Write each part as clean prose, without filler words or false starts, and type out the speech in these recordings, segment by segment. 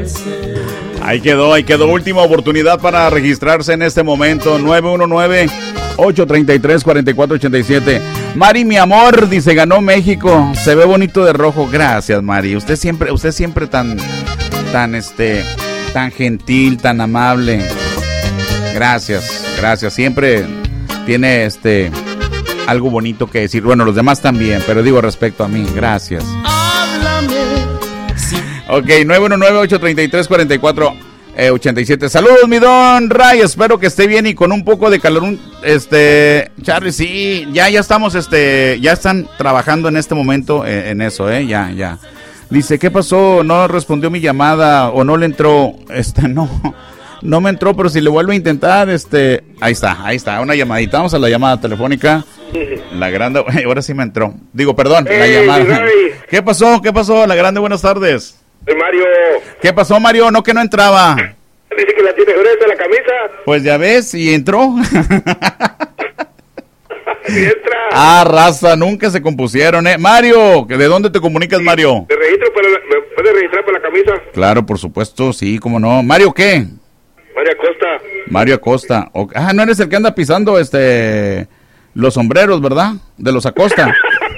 Ahí quedó. Última oportunidad para registrarse en este momento. 919-833-4487. Mari, mi amor, dice, ganó México. Se ve bonito de rojo. Gracias, Mari. Usted siempre tan gentil, tan amable. Gracias. Siempre tiene algo bonito que decir. Bueno, los demás también, pero digo respecto a mí. Gracias. Ok, 919-833-4487. Saludos, mi don Ray. Espero que esté bien y con un poco de calor. Charlie, sí, ya estamos, ya están trabajando en este momento en eso, ya. Dice, ¿qué pasó? No respondió mi llamada o no le entró. No me entró, pero si le vuelvo a intentar, ahí está, una llamadita. Vamos a la llamada telefónica. La grande, ahora sí me entró. Digo, perdón, la llamada. ¿Qué pasó? La grande, buenas tardes. Mario. ¿Qué pasó, Mario? No, que no entraba. Dice que la tiene gruesa la camisa. Pues ya ves, y entró. Sí entra. Raza, nunca se compusieron, Mario, ¿de dónde te comunicas, Mario? ¿Me puedes registrar para la camisa? Claro, por supuesto, sí, cómo no. ¿Mario qué? Mario Acosta. No eres el que anda pisando, los sombreros, ¿verdad? De los Acosta.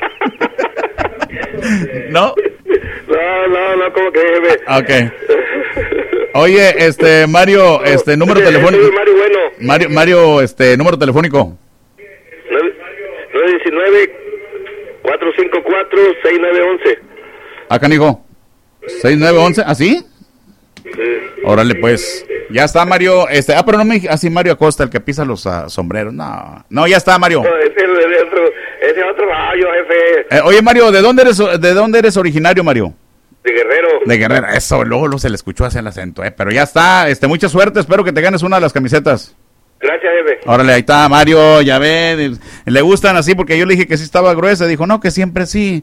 ¿No? No, ¿cómo que jefe? Ok. Oye, Mario, número telefónico. Mario bueno. Mario, número telefónico. 919-454-6911. Canijo. 6911, ¿así? Sí. Órale, pues. Ya está, Mario. Pero no me dije así, Mario Acosta, el que pisa los sombreros. No, ya está, Mario. No, ese otro rayo, jefe. Oye, Mario, ¿de dónde eres originario, Mario? De Guerrero. De Guerrero, eso, luego se le escuchó hacia el acento, pero ya está, mucha suerte, espero que te ganes una de las camisetas. Gracias, jefe. Órale, ahí está, Mario, ya ve, le gustan así, porque yo le dije que sí estaba gruesa, dijo, no, que siempre sí.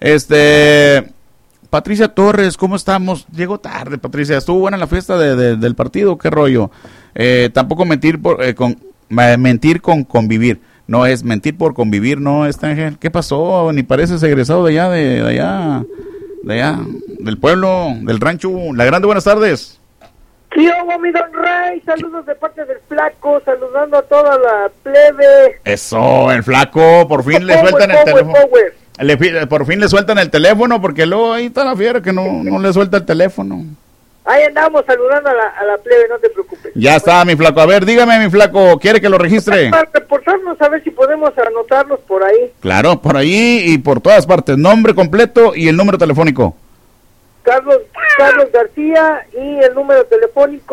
Patricia Torres, ¿cómo estamos? Llegó tarde, Patricia, estuvo buena la fiesta del partido, ¿qué rollo? Tampoco mentir con convivir, no es mentir por convivir, no, Ángel, ¿qué pasó? Ni pareces egresado de allá, del pueblo, del rancho. La grande, buenas tardes. Sí, mi don Rey, saludos de parte del Flaco, saludando a toda la plebe. Eso, el Flaco, por fin le sueltan el teléfono. Por fin le sueltan el teléfono, porque luego ahí está la fiera que no le suelta el teléfono. Ahí andamos saludando a la plebe, no te preocupes. Ya está, mi Flaco. A ver, dígame, mi Flaco, ¿quiere que lo registre? Para reportarnos, a ver si podemos anotarlos por ahí. Claro, por ahí y por todas partes. Nombre completo y el número telefónico. Carlos García y el número telefónico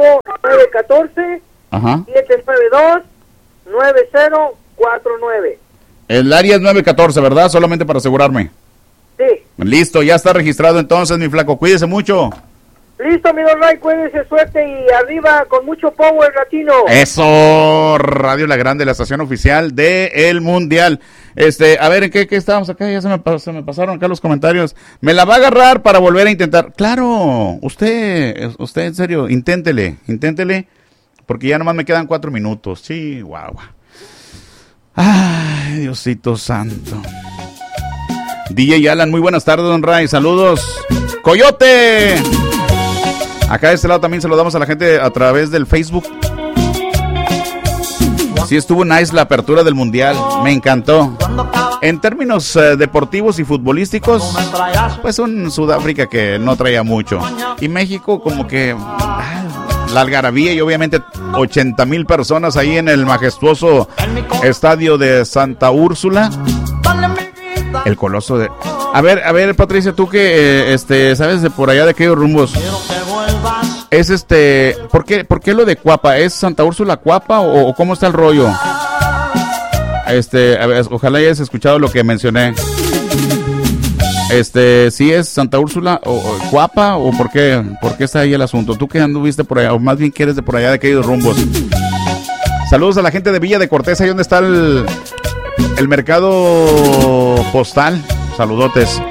914-792-9049. El área es 914, ¿verdad? Solamente para asegurarme. Sí. Listo, ya está registrado entonces, mi Flaco. Cuídese mucho. Listo, mi don Ray, cuídense, suerte y arriba con mucho power latino. Eso, Radio La Grande, la estación oficial del Mundial. A ver, ¿en qué estábamos acá? Ya se me pasaron acá los comentarios. Me la va a agarrar para volver a intentar. Claro, usted en serio, inténtele, porque ya nomás me quedan 4 minutos. Sí, guau. Ay, Diosito santo. DJ Alan, muy buenas tardes, don Ray, saludos. ¡Coyote! Acá de este lado también saludamos a la gente a través del Facebook. Sí, estuvo nice la apertura del Mundial, me encantó. En términos deportivos y futbolísticos, pues un Sudáfrica que no traía mucho. Y México como que la algarabía y obviamente 80,000 personas ahí en el majestuoso estadio de Santa Úrsula. El coloso de... A ver, Patricia, tú que sabes de por allá de aquellos rumbos. Es ¿por qué lo de Cuapa? ¿Es Santa Úrsula Cuapa o cómo está el rollo? A ver, ojalá hayas escuchado lo que mencioné. ¿Sí es Santa Úrsula o Cuapa o por qué está ahí el asunto? Tú que anduviste por allá, o más bien que eres de por allá de aquellos rumbos. Saludos a la gente de Villa de Cortés, ahí donde está el mercado postal. Saludotes.